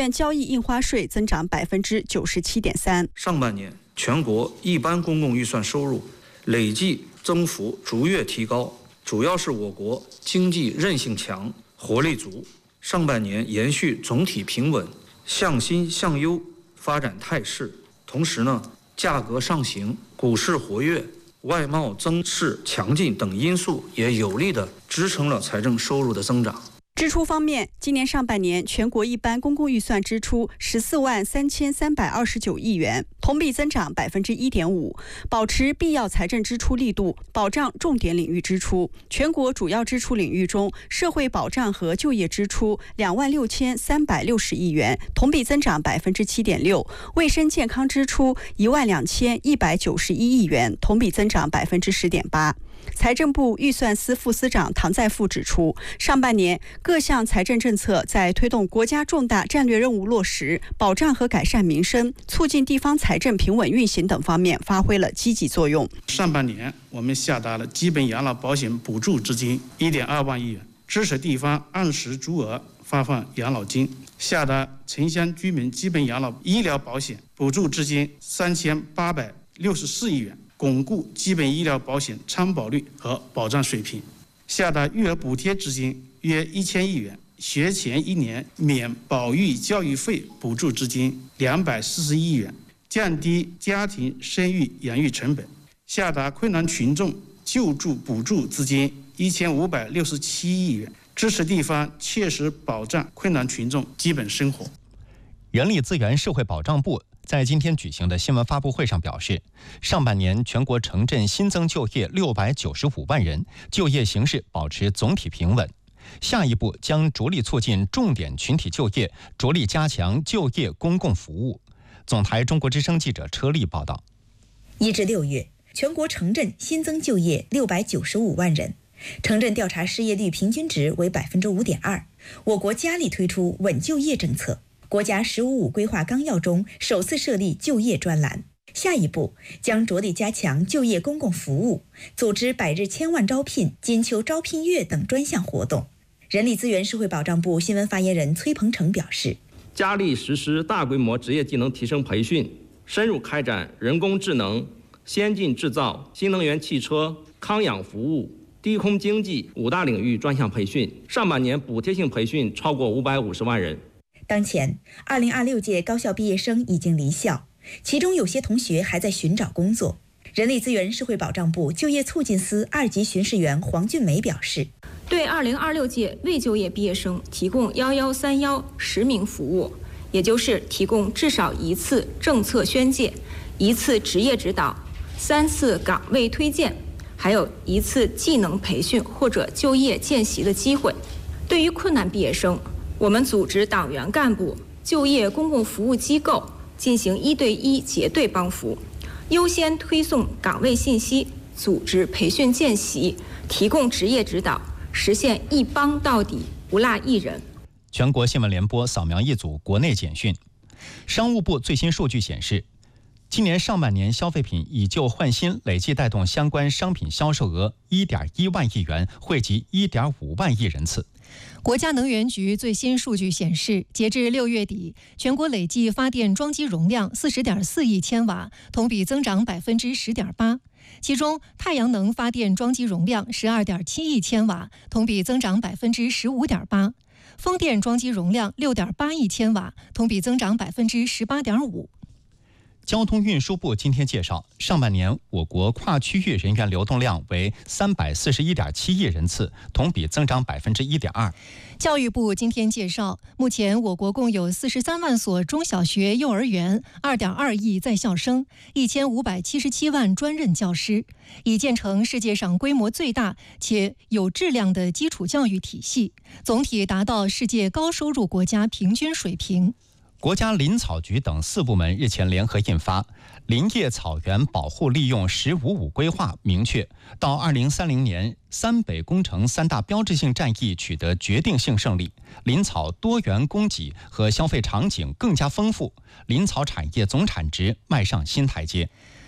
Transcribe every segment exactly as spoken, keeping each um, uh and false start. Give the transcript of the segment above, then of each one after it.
券交易印花税增长百分之九十七点三。 上半年全国一般公共预算收入累计增幅逐月提高，主要是我国经济韧性强、活力足。上半年延续总体平稳、向新向优发展态势，同时呢，价格上行、股市活跃、外贸增势强劲等因素也有力地支撑了财政收入的增长。 支出方面，今年上半年全国一般公共预算支出十四万三千三百二十九亿元，同比增长百分之一点五，保持必要财政支出力度，保障重点领域支出。全国主要支出领域中，社会保障和就业支出两万六千三百六十亿元，同比增长百分之七点六；卫生健康支出一万两千一百九十一亿元，同比增长百分之十点八。财政部预算司副司长唐在富指出，上半年各项财政政策在推动国家重大战略任务落实、保障和改善民生、促进地方财政平稳运行等方面发挥了积极作用。 上半年我们下达了基本养老保险补助资金一点二万亿元，支持地方按时足额发放养老金；下达城乡居民基本养老医疗保险补助资金三千八百六十四亿元，巩固基本医疗保险参保率和保障水平；下达育儿补贴资金约一千亿元，学前一年免保育教育费补助资金两百四十亿元，降低家庭生育养育成本；下达困难群众救助补助资金一千五百六十七亿元，支持地方切实保障困难群众基本生活。 人力资源社会保障部在今天举行的新闻发布会上表示，上半年全国城镇新增就业六百九十五万人，就业形势保持总体平稳。下一步将着力促进重点群体就业，着力加强就业公共服务。总台中国之声记者车丽报道。 一至六月，全国城镇新增就业六百九十五万人，城镇调查失业率平均值为百分之五点二。我国加力推出稳就业政策。国家“十五五”规划纲要中首次设立就业专栏，下一步将着力加强就业公共服务，组织百日千万招聘、金秋招聘月等专项活动。人力资源社会保障部新闻发言人崔鹏程表示， 加力实施大规模职业技能提升培训，深入开展人工智能、先进制造、新能源汽车、康养服务、低空经济五大领域专项培训。上半年补贴性培训超过五百五十万人。 当前二零二六届高校毕业生已经离校，其中有些同学还在寻找工作。人力资源社会保障部就业促进司二级巡视员黄俊梅表示， 对二零二六届未就业毕业生提供幺幺三幺实名服务，也就是提供至少一次政策宣介、一次职业指导、三次岗位推荐，还有一次技能培训或者就业见习的机会。对于困难毕业生，我们组织党员干部、就业公共服务机构进行一对一结对帮扶，优先推送岗位信息，组织培训见习，提供职业指导，实现一帮到底，不落一人。 全国新闻联播扫描一组国内简讯。商务部最新数据显示，今年上半年消费品以旧换新累计带动相关商品销售额一点一万亿元，惠及一点五万亿人次。 国家能源局最新数据显示，截至六月底，全国累计发电装机容量四十点四亿千瓦，同比增长百分之十点八。其中，太阳能发电装机容量十二点七亿千瓦，同比增长百分之十五点八；风电装机容量六点八亿千瓦，同比增长百分之十八点五。 交通运输部今天介绍，上半年我国跨区域人员流动量为三百四十一点七亿人次，同比增长百分之一点二。 教育部今天介绍，目前我国共有四十三万所中小学、幼儿园，二点二亿在校生，一千五百七十七万专任教师，已建成世界上规模最大且有质量的基础教育体系，总体达到世界高收入国家平均水平。 国家林草局等四部门日前联合印发《林业草原保护利用“十五五”规划》，明确到二零三零年，三北工程三大标志性战役取得决定性胜利，林草多元供给和消费场景更加丰富，林草产业总产值迈上新台阶。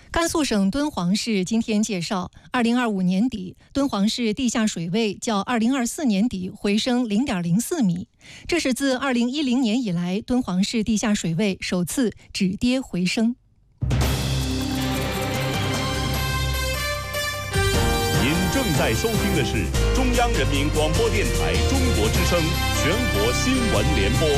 甘肃省敦煌市今天介绍，二零二五年底，敦煌市地下水位较二零二四年底回升零点零四米，这是自二零一零年以来敦煌市地下水位首次止跌回升。 您正在收听的是中央人民广播电台中国之声全国新闻联播。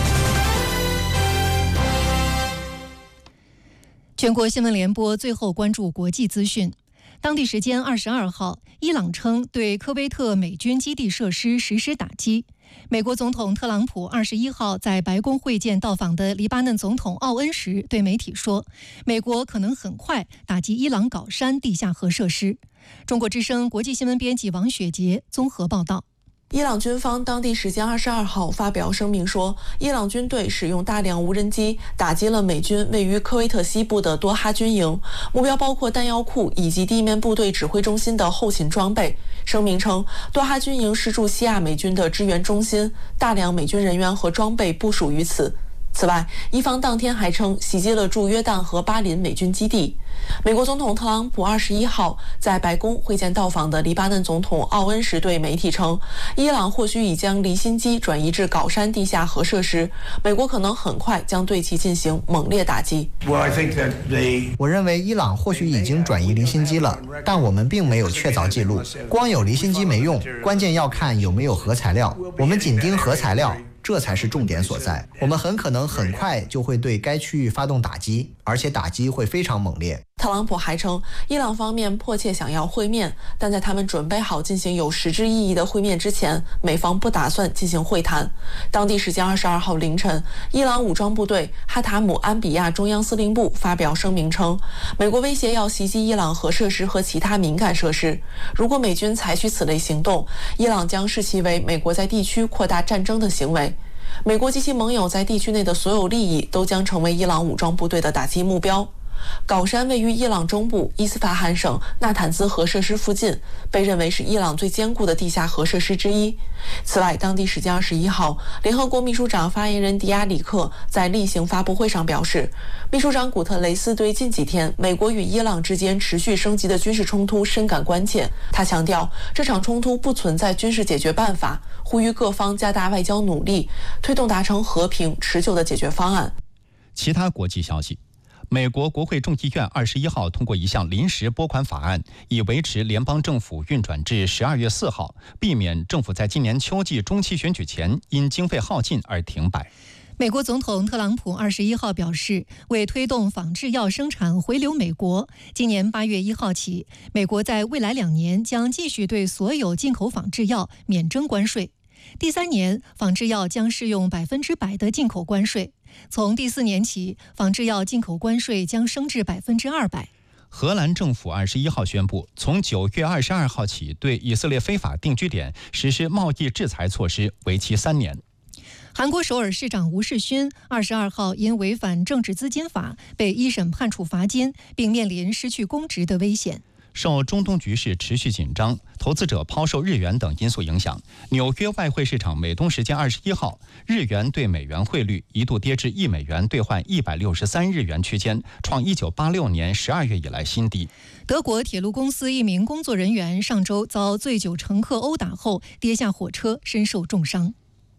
全国新闻联播最后关注国际资讯。当地时间二十二号，伊朗称对科威特美军基地设施实施打击。美国总统特朗普二十一号在白宫会见到访的黎巴嫩总统奥恩时，对媒体说，美国可能很快打击伊朗镐山地下核设施。中国之声国际新闻编辑王雪杰综合报道。 伊朗军方当地时间二十二号发表声明说，伊朗军队使用大量无人机打击了美军位于科威特西部的多哈军营，目标包括弹药库以及地面部队指挥中心的后勤装备。声明称，多哈军营是驻西亚美军的支援中心，大量美军人员和装备部署于此。此外，伊方当天还称袭击了驻约旦和巴林美军基地。美国总统特朗普二十一号在白宫会见到访的黎巴嫩总统奥恩时对媒体称，伊朗或许已将离心机转移至镐山地下核设施，美国可能很快将对其进行猛烈打击。 我认为伊朗或许已经转移离心机了，但我们并没有确凿记录。光有离心机没用，关键要看有没有核材料。我们紧盯核材料，这才是重点所在。我们很可能很快就会对该区域发动打击，而且打击会非常猛烈。 特朗普还称，伊朗方面迫切想要会面，但在他们准备好进行有实质意义的会面之前，美方不打算进行会谈。当地时间二十二号凌晨，伊朗武装部队哈塔姆安比亚中央司令部发表声明称，美国威胁要袭击伊朗核设施和其他敏感设施。如果美军采取此类行动，伊朗将视其为美国在地区扩大战争的行为。美国及其盟友在地区内的所有利益都将成为伊朗武装部队的打击目标。镐山位于伊朗中部伊斯法罕省纳坦兹核设施附近，被认为是伊朗最坚固的地下核设施之一。此外，当地时间二十一号，联合国秘书长发言人迪亚里克在例行发布会上表示，秘书长古特雷斯对近几天美国与伊朗之间持续升级的军事冲突深感关切。他强调，这场冲突不存在军事解决办法，呼吁各方加大外交努力，推动达成和平持久的解决方案。 其他国际消息。美国国会众议院二十一号通过一项临时拨款法案，以维持联邦政府运转至十二月四号，避免政府在今年秋季中期选举前因经费耗尽而停摆。 美国总统特朗普二十一号表示，为推动仿制药生产回流美国，今年八月一号起，美国在未来两年将继续对所有进口仿制药免征关税。第三年，仿制药将适用百分之百的进口关税。从第四年起，仿制药进口关税将升至百分之二百。 荷兰政府二十一号宣布，从九月二十二号起，对以色列非法定居点实施贸易制裁措施，为期三年。 韩国首尔市长吴世勋二十二号因违反政治资金法被一审判处罚金，并面临失去公职的危险。 受中东局势持续紧张、投资者抛售日元等因素影响，纽约外汇市场美东时间二十一号，日元对美元汇率一度跌至一美元兑换一百六十三日元区间，创一九八六年十二月以来新低。 德国铁路公司一名工作人员上周遭醉酒乘客殴打后跌下火车，身受重伤。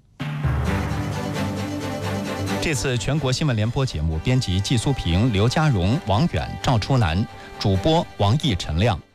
这次全国新闻联播节目编辑季苏平、刘家荣、王远、赵初南，主播王毅、陈亮。